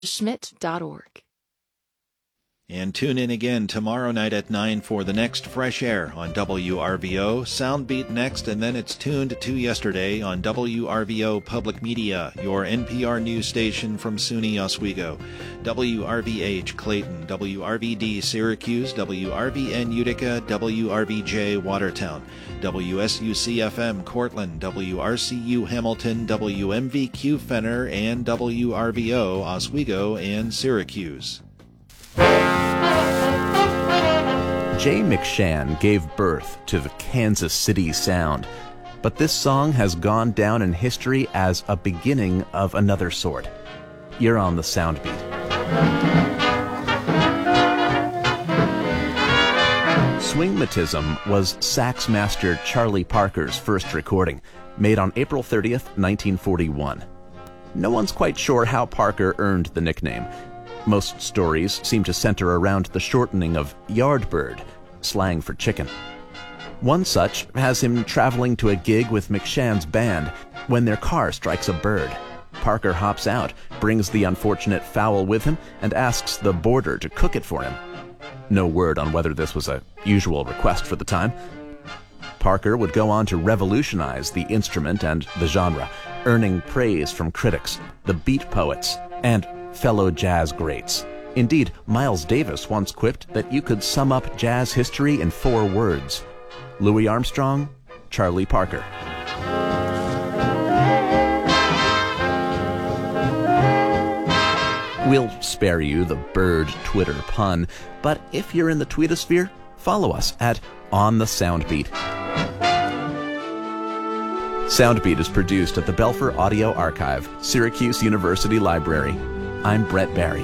schmidt.org. And tune in again tomorrow night at 9 for the next Fresh Air on WRVO. Soundbeat next, and then it's Tuned to Yesterday on WRVO Public Media, your NPR news station from SUNY Oswego. WRVH Clayton, WRVD Syracuse, WRVN Utica, WRVJ Watertown, WSUC-FM Cortland, WRCU Hamilton, WMVQ Fenner, and WRVO Oswego and Syracuse. Jay McShann gave birth to the Kansas City sound, but this song has gone down in history as a beginning of another sort. You're on the Soundbeat. Swingmatism was sax master Charlie Parker's first recording, made on April 30th, 1941. No one's quite sure how Parker earned the nickname. Most stories seem to center around the shortening of Yardbird, slang for chicken. One such has him traveling to a gig with McShann's band when their car strikes a bird. Parker hops out, brings the unfortunate fowl with him, and asks the boarder to cook it for him. No word on whether this was a usual request for the time. Parker would go on to revolutionize the instrument and the genre, earning praise from critics, the beat poets, and fellow jazz greats. Indeed, Miles Davis once quipped that you could sum up jazz history in 4 words: Louis Armstrong, Charlie Parker. We'll spare you the bird Twitter pun, but if you're in the tweetosphere, follow us at On the Soundbeat. Soundbeat is produced at the Belfer Audio Archive, Syracuse University Library. I'm Brett Barry.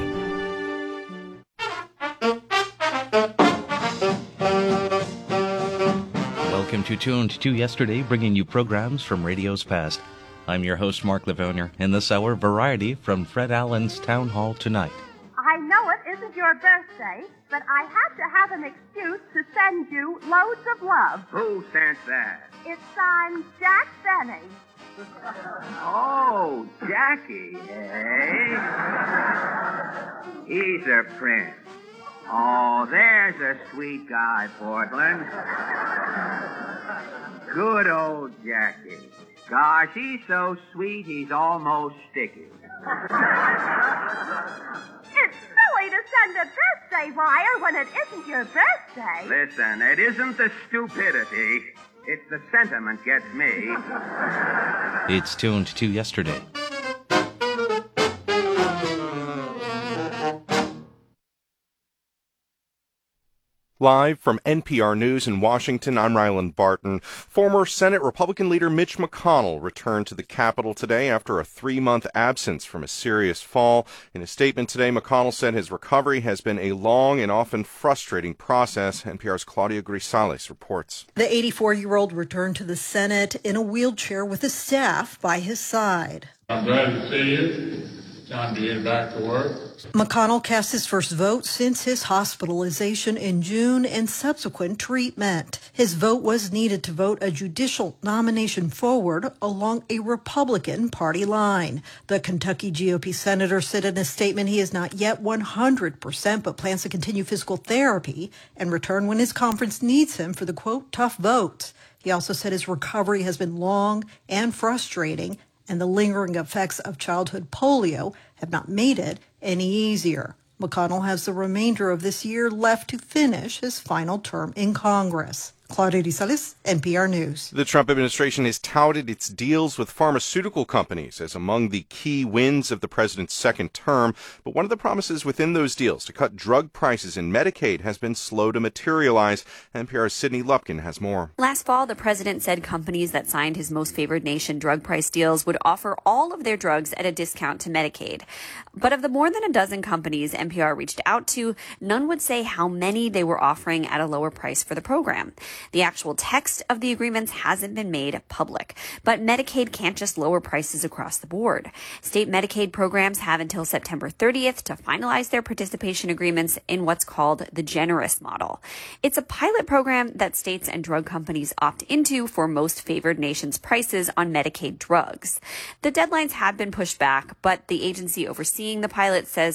Welcome to Tuned to Yesterday, bringing you programs from radio's past. I'm your host, Mark Livonia. In this hour, variety from Fred Allen's Town Hall Tonight. I know it isn't your birthday, but I had to have an excuse to send you loads of love. Who sent that? It's signed Jack Benny. Oh, Jackie, eh? He's a prince. Oh, there's a sweet guy, Portland. Good old Jackie. Gosh, he's so sweet, he's almost sticky. It's silly to send a birthday wire when it isn't your birthday. Listen, it isn't the stupidity. It's the sentiment gets me. It's Tuned to Yesterday. Live from NPR News in Washington, I'm Ryland Barton. Former Senate Republican leader Mitch McConnell returned to the Capitol today after a 3-month absence from a serious fall. In a statement today, McConnell said his recovery has been a long and often frustrating process. NPR's Claudia Grisales reports. The 84-year-old returned to the Senate in a wheelchair with a staff by his side. I'm glad to see you. Time to get back to work. McConnell cast his first vote since his hospitalization in June and subsequent treatment. His vote was needed to vote a judicial nomination forward along a Republican Party line. The Kentucky GOP senator said in a statement he is not yet 100%, but plans to continue physical therapy and return when his conference needs him for the, quote, tough votes. He also said his recovery has been long and frustrating, and the lingering effects of childhood polio have not made it any easier. McConnell has the remainder of this year left to finish his final term in Congress. Claudia Grisales, NPR News. The Trump administration has touted its deals with pharmaceutical companies as among the key wins of the president's second term. But one of the promises within those deals to cut drug prices in Medicaid has been slow to materialize. NPR's Sydney Lupkin has more. Last fall, the president said companies that signed his most favored nation drug price deals would offer all of their drugs at a discount to Medicaid. But of the more than a dozen companies NPR reached out to, none would say how many they were offering at a lower price for the program. The actual text of the agreements hasn't been made public, but Medicaid can't just lower prices across the board. State Medicaid programs have until September 30th to finalize their participation agreements in what's called the generous model. It's a pilot program that states and drug companies opt into for most favored nations prices on Medicaid drugs. The deadlines have been pushed back, but the agency overseeing the pilot says